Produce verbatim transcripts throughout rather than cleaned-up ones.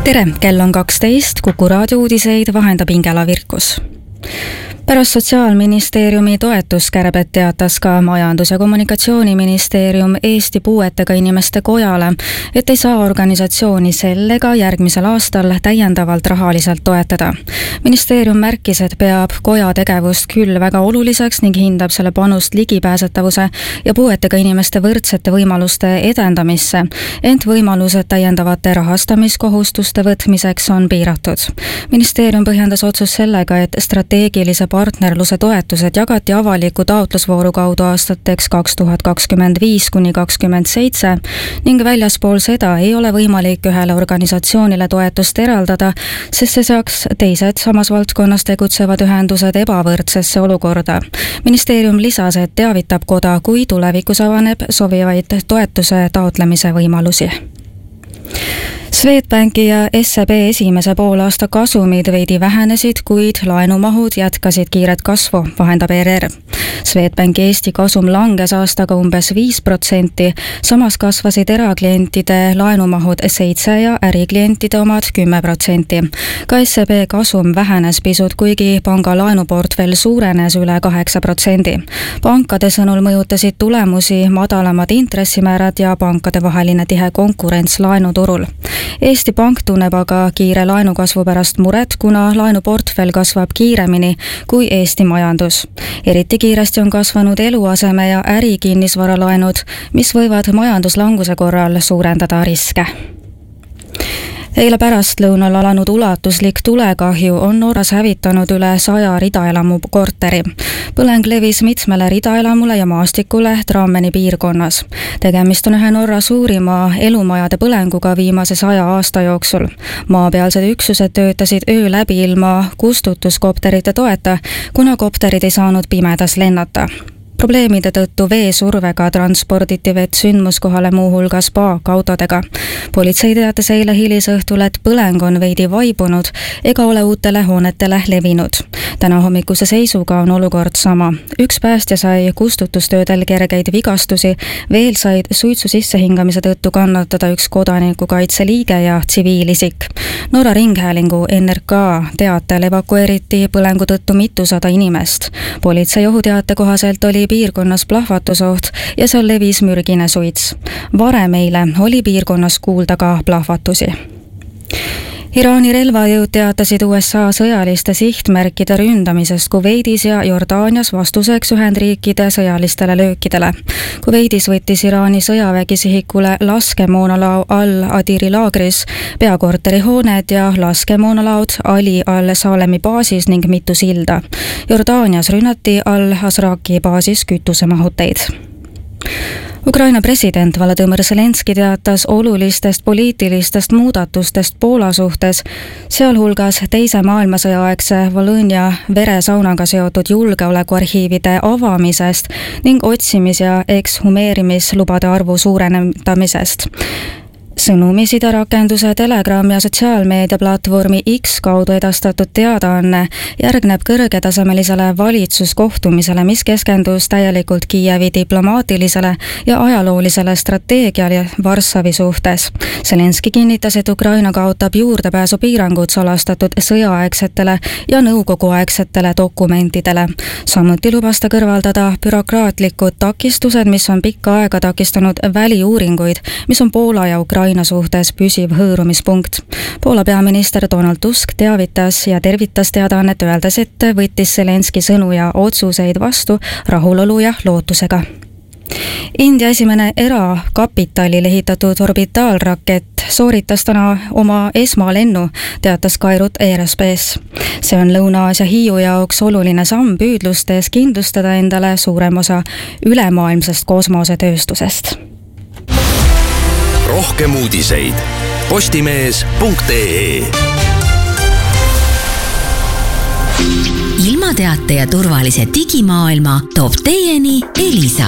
tere, kell on kaksteist, Kuku raadio uudiseid vahendab Ingela Virkus. Pärast Sotsiaalministeeriumi toetuskärbet teatas ka Majandus- ja Kommunikatsiooniministeerium Eesti Puuetega Inimeste Kojale, et ei saa organisatsiooni sel ega järgmisel aastal täiendavalt rahaliselt toetada. Ministeerium märkis, et peab koja tegevust küll väga oluliseks ning hindab selle panust ligipääsetavuse ja puuetega inimeste võrdsete võimaluste edendamisse, ent võimalused täiendavate rahastamiskohustuste võtmiseks on piiratud. Ministeerium põhjendas otsus sellega, et strateegilise partnerluse toetused jagati avaliku taotlusvooru kaudu aastateks kaks tuhat kakskümmend viis kuni kakskümmend seitse ning väljaspool seda ei ole võimalik ühele organisatsioonile toetust eraldada, sest see saaks teised samas valdkonnas tegutsevad ühendused ebavõrdsesse olukorda. Ministeerium lisas, et teavitab koda, kui tulevikus avaneb sobivaid toetuse taotlemise võimalusi. Swedbanki ja S E B esimese poolaasta kasumid veidi vähenesid, kuid laenumahud jätkasid kiiret kasvu, vahendab E R R. Swedbanki Eesti kasum langes aastaga umbes viis protsenti, samas kasvasid eraklientide laenumahud seitse ja äriklientide omad kümme protsenti. Ka S E B kasum vähenes pisut, kuigi panga laenuportfell suurenes üle kaheksa protsendi. Pankade sõnul mõjutasid tulemusi madalamad intressimäärad ja pankade vaheline tihe konkurents laenuturul. Eesti Pank tunneb aga kiire laenukasvu pärast muret, kuna laenuportfell kasvab kiiremini kui Eesti majandus. Eriti kiiresti on kasvanud eluaseme ja ärikinnisvaralaenud, mis võivad majanduslanguse korral suurendada riske. Eile pärastlõunal alanud ulatuslik tulekahju on Norras hävitanud üle saja ridaelamu korteri. Põleng levis mitmele ridaelamule ja maastikule Drammeni piirkonnas. Tegemist on ühe Norra suurima elumajade põlenguga viimase saja aasta jooksul. Maapealsed üksused töötasid öö läbi ilma kustutuskopterite toeta, kuna kopterid ei saanud pimedas lennata. Probleemide tõttu veesurvega transporditi vett sündmuskohale muuhulgas paakautodega. Politsei teatas eile hilisõhtul, et põleng on veidi vaibunud ega ole uutele hoonetele levinud. Täna hommikuse seisuga on olukord sama. Üks päästja sai kustutustöödel kergeid vigastusi, veel said suitsu sissehingamise tõttu kannatada üks kodanikukaitse liige ja tsiviilisik. Norra Ringhäälingu N R K teatel evakueeriti põlengu tõttu mitusada inimest. Politsei ohuteate kohaselt oli piirkonnas plahvatusoht ja seal levis mürgine suits. Varem eile oli piirkonnas kuulda ka plahvatusi. Iraani relvajõud teatasid U S A sõjaliste sihtmärkide ründamisest Kuveidis ja Jordaanias vastuseks Ühendriikide sõjalistele löökidele. Kuveidis võttis Iraani sõjavägi sihikule laskemoonalao Al-Adiri laagris, peakorteri hooned ja laskemoonalaud Ali al-Salemi baasis ning mitu silda. Jordaanias rünnati Al-Asraki baasis kütusemahuteid. Ukraina president Volodõmõr Zelenski teatas olulistest poliitilistest muudatustest Poola suhtes, sealhulgas teise maailmasõja aegse Volõnia veresaunaga seotud julgeolekuarhiivide avamisest ning otsimis- ja ekshumeerimislubade arvu suurendamisest. Sõnumi siderakenduse Telegram ja sotsiaalmeediaplatvormi X kaudu edastatud teadaanne järgneb kõrgetasemelisele valitsuskohtumisele, mis keskendus täielikult Kiievi diplomaatilisele ja ajaloolisele strateegiale Varssavi suhtes. Zelenski kinnitas, et Ukraina kaotab juurdepääsu piirangud salastatud sõjaaegsetele ja nõukoguaegsetele dokumentidele. Samuti lubas ta kõrvaldada bürokraatlikud takistused, mis on pikka aega takistanud väliuuringuid, mis on Poola ja Ukraina Ukraina suhtes püsiv hõõrumispunkt. Poola peaminister Donald Tusk teavitas ja tervitas teadaannet, öeldes, et võttis Zelenski sõnu ja otsuseid vastu rahulolu ja lootusega. India esimene erakapitalil ehitatud orbitaalrakett sooritas täna oma esmalennu, teatas Kairut Aerospace. See on Lõuna-Aasia Hiiu jaoks oluline samm püüdlustes kindlustada endale suurem osa ülemaailmsest kosmosetööstusest. Rohkem uudiseid postimees punkt ee. Ilmateate ja turvalise digimaailma toob teieni Elisa.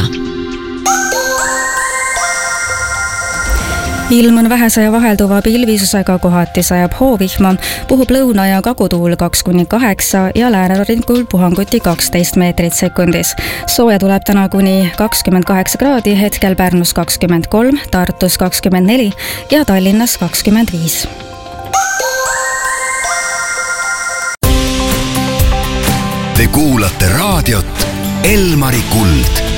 Ilm on vähese ja vahelduva pilvisusega, kohati sajab hoovihma, puhub lõuna- ja kagutuul kaks kuni kaheksa ja läänerannikul puhanguti kaksteist meetrit sekundis. Sooja tuleb täna kuni kakskümmend kaheksa kraadi, hetkel Pärnus kakskümmend kolm, Tartus kakskümmend neli ja Tallinnas kakskümmend viis. Te kuulate raadiot Elmari Kuld.